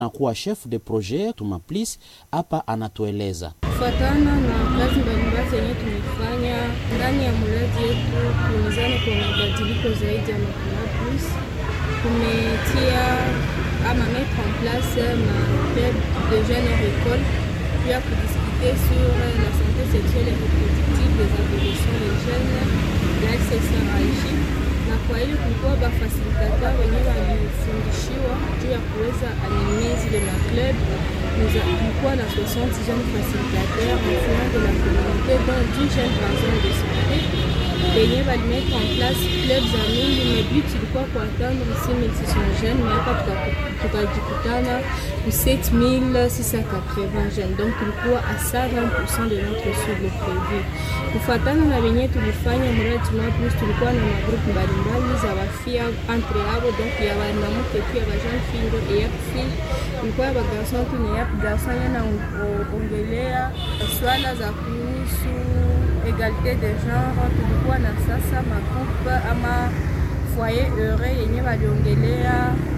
anakuwa chef de projet Tumaplis, hapa anatueleza. Kufuatana na kazi mbalimbali zenye tumefanya ndani ya mradi yetu, tunazani kwa mabadiliko zaidi ya Tumaplis. Tumetia ama mettre en place ma club de jeunes écoles pour discuter sur la santé sexuelle et reproductive des adolescents et jeunes, la SSRIJ. Na kwa hiyo kulikuwa ba facilitateur wenyewe walifundishiwa juu ya kuweza animer zile ma club. Tulikuwa na 60 jeunes facilitateurs influents de la communauté dont 10 jeunes agents de santé. Wenyewe walimettre en place club za mingi, mais but ilikuwa kuatteindre 6600 jeunes, mais hapa tukajikutana ku 7680 jeunes. Donc tulikuwa à 120% de notre cible prévue. Kufuatana na wenyewe tulifanya mradi Tumaplis, tulikuwa na magroupe mbalimbali za wafia entre abo, donc ya wanamke pia wa jeune fille et ya fille. Kulikuwa ya garçon tu na ya garçon yana ongelea swala za kuhusu égalité de genre. Tulikuwa na sasa magroupe ama foyer heureux yenye waliongelea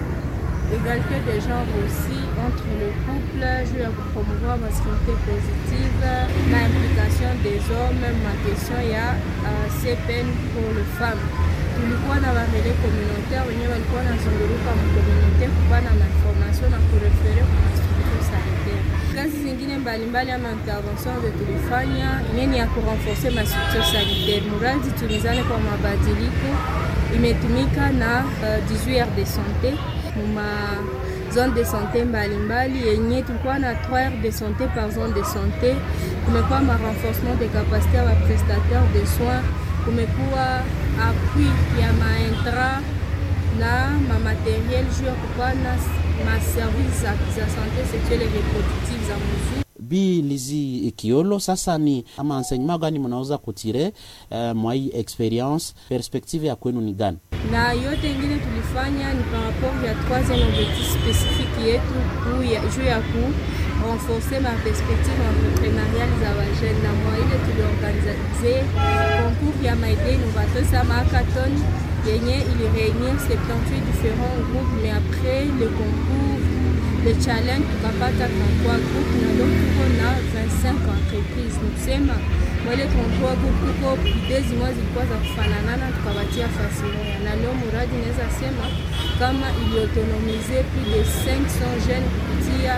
égalité de genre aussi entre le couple, juu ya promouvoir masculinité positive na implication des hommes, ma question ya CPN pour les femmes. Tulikuwa na barele communautaire wenye walikuwa nazunguruka mkomunite kupana na information na kurefere kwa masculinité sanitaire. Kazi zingine mbalimbali ama intervention de tulifanya nini ya kurenforcer masculinité sanitaire. Muradi tulizane kwa mabadiliko imetumika na 18 heures de santé ma zone de santé mbalimbali yenye tulikuwa na 3 heures de santé par zone de santé. Kumekuwa ma renforcement de capacité ya prestataires de soins, kumekuwa appui ya maintra na ma matériel juu ya kupana ma services za santé sexuelle et reproductive za muzuri. Bi Lizi Kiolo, sasa ni ama enseignement gani mnaweza kutire mwa hii experience, perspective ya kwenu ni gani? Na yote ingine tulifanya ni par rapport ya 3e objectif spécifique yetu juu ya ku renforcer ma perspective entrepreneuriale za wajene. Na mwa ile tuliorganize concours ya maide innovateur sa hackathon yenye ili réunir 78 différents groupes, mais après le concours, le challenge tukapata 33 groupes na donc tuko na 25 entreprises. Nikusema mwele 33 groupes kuko idezi mwa zilikuwa za kufananana tukawatia fasi moja. Na leo muradi naweza sema kama ili autonomize plus de 500 jeunes kupitia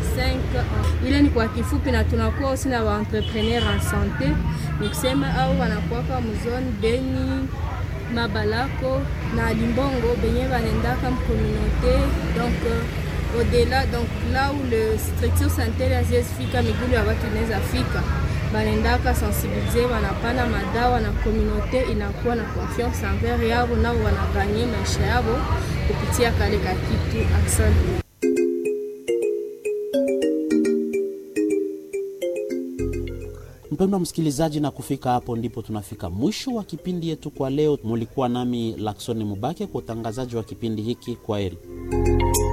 25. Ile ni kwa kifupi, na tunakuwa aussi na wa entrepreneurs en santé. Nikusema au wanakuwa kama zone Beni, Mabalako na Limbongo benye banendaka mcommunauté. Donc au-delà, donc là où le structure sanitaire azifika migulu ya watu inaweza fika, banendaka sensibiliser, wanapana madawa na communauté inakuwa na confiance envers yao, nao wanaganye maisha yao kupitia kale kitu. Asante. Mpendwa msikilizaji, na kufika hapo ndipo tunafika mwisho wa kipindi yetu kwa leo. Mulikuwa nami Laksoni Mubake kwa utangazaji wa kipindi hiki. Kwaheri.